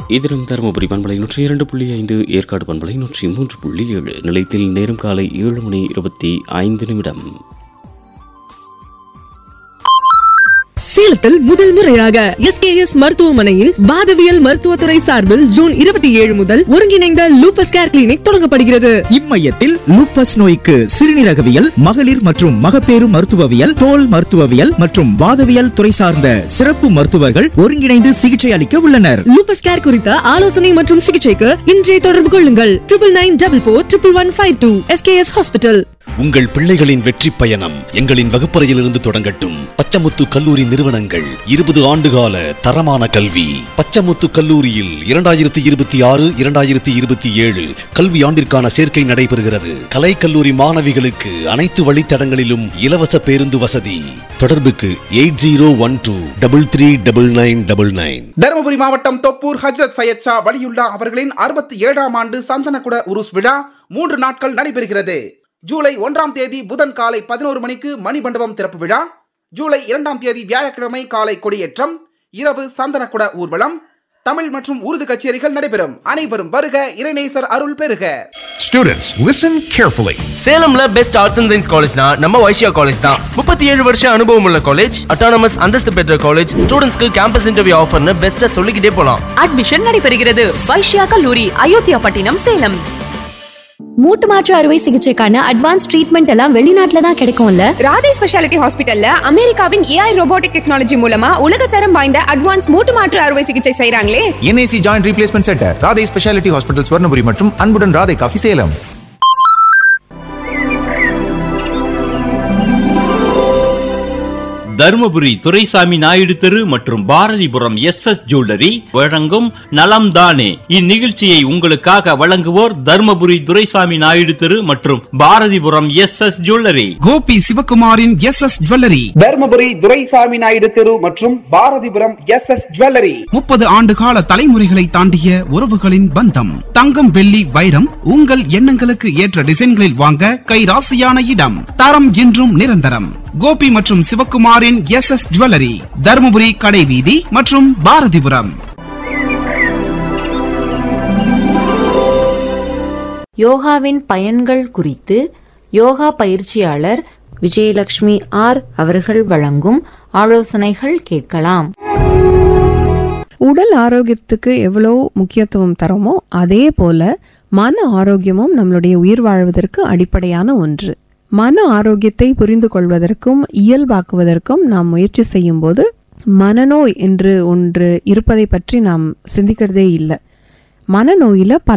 இதிலும் தருமபுரி பண்பலை 102.5, ஏற்காடு பண்பலை 103.7. நிலையத்தில் நேரம் காலை 7:25. சேலத்தில் முதல் முறையாக SKS மருத்துவமனையின் வாதவியல் மருத்துவத்துறை சார்பில் ஜூன் 27 முதல் ஒருங்கிணைந்த லூபஸ் கேர் கிளினிக் தொடங்கப்படுகிறது. இம்மையத்தில் லூபஸ் நோய்க்கு சிறுநீரகவியல், மகளிர் மற்றும் மகப்பேறு மருத்துவவியல், தோல் மருத்துவவியல் மற்றும் வாதவியல் துறை சார்ந்த சிறப்பு மருத்துவர்கள் ஒருங்கிணைந்து சிகிச்சை அளிக்க உள்ளனர். லூபஸ் கேர் குறித்த ஆலோசனை மற்றும் சிகிச்சைக்கு இன்றே தொடர்பு கொள்ளுங்கள். 99441152 SKS ஹாஸ்பிட்டல். உங்கள் பிள்ளைகளின் வெற்றி பயணம் எங்களின் வகுப்பறையிலிருந்து தொடங்கட்டும். பச்சமுத்து கல்லூரி நிறுவனங்கள் 20 ஆண்டுகால தரமான கல்வி. பச்சமுத்து கல்லூரியில் 2026-2027 கல்வி ஆண்டிற்கான சேர்க்கை நடைபெறுகிறது. கலை கல்லூரி மாணவிகளுக்கு அனைத்து வழித்தடங்களிலும் இலவச பேருந்து வசதி. தொடர்புக்கு 8012339999. தருமபுரி மாவட்டம் தொப்பூர் ஹஜ்ரத் சையத் ஷா வலியுல்லா அவர்களின் 67ஆம் ஆண்டு சந்தனக்குட உருஸ் விழா 3 நாட்கள் நடைபெறுகிறது. ஜூலை 1ஆம் தேதி புதன் காலை 11 மணிக்கு மணிமண்டபம் திறப்பு விழா. ஜூலை 2ஆம் தேதி வியாழக்கிழமை காலை கொடியேற்றம், இரவு சந்தனக்குட ஊர்வலம், தமிழ் மற்றும் உருது கச்சேரிகள் நடைபெறும். அனைவரும் வருக, இறைநேசர் அருள் பெறுக. Students, listen carefully. சேலம்ல best arts and science காலேஜ்னா நம்ம வைஷ்யா காலேஜ் தான். 37 வருஷம் அனுபவம் உள்ள காலேஜ், அட்டானமஸ் அந்தஸ்து பெற்ற காலேஜ், ஸ்டூடெண்ட்ஸ்க்கு கேம்பஸ் இன்டர்வியூ ஆஃபர்னு பெஸ்ட்டா சொல்லிக்கிட்டே போலாம். அட்மிஷன் நடைபெறுகிறது. வைஷ்யா கல்லூரி, அயோத்தியா பட்டினம், சேலம். மூட்டு மாற்று அறுவை சிகிச்சைக்கான அட்வான்ஸ் ட்ரீட்மெண்ட் எல்லாம் வெளிநாட்டுல தான் கிடைக்கும்ல. ராதே ஸ்பெஷாலிட்டி ஹாஸ்பிட்டல்ல அமெரிக்காவின் AI ரோபோட்டிக் டெக்னாலஜி மூலமா உலகத்தரம் வாய்ந்த அட்வான்ஸ் மூட்டு மாற்று அறுவை சிகிச்சை செய்றாங்களே. NAC joint replacement centre, Radhe speciality hospital, Swarnapuri மற்றும் அன்புடன் ராதே காஃபி, சேலம். தருமபுரி துரைசாமி நாயுடு தெரு மற்றும் பாரதிபுரம் SS ஜுவல்லரி வழங்கும் நலம் தானே. இந்நிகழ்ச்சியை உங்களுக்காக வழங்குவோர் தருமபுரி துரைசாமி நாயுடு தெரு மற்றும் Bharathipuram SS jewellery. Gopi சிவகுமாரின் SS jewellery. Dharmapuri Duraisamy Naidu தெரு மற்றும் பாரதிபுரம் SS ஜுவல்லரி. 30 ஆண்டு கால தலைமுறைகளை தாண்டிய உறவுகளின் பந்தம். தங்கம், வெள்ளி, வைரம் உங்கள் எண்ணங்களுக்கு ஏற்ற டிசைன்களில் வாங்க கைராசியான இடம். தரம் என்றும் நிரந்தரம். கோபி மற்றும் சிவகுமாரின் SS ஜுவல்லரி, தருமபுரி கடைவீதி மற்றும் பாரதிபுரம். யோகாவின் பயன்கள் குறித்து யோகா பயிற்சியாளர் விஜயலட்சுமி R அவர்கள் வழங்கும் ஆலோசனைகள் கேட்கலாம். உடல் ஆரோக்கியத்துக்கு எவ்வளோ முக்கியத்துவம் தரோமோ அதே போல மன ஆரோக்கியமும் நம்மளுடைய உயிர் வாழ்வதற்கு அடிப்படையான ஒன்று. மன ஆரோக்கியத்தை புரிந்து கொள்வதற்கும் இயல்பாக்குவதற்கும் நாம் முயற்சி செய்யும் போது மனநோய் என்று ஒன்று இருப்பதை பற்றி நாம் சிந்திக்கிறதே இல்லை. மனநோயில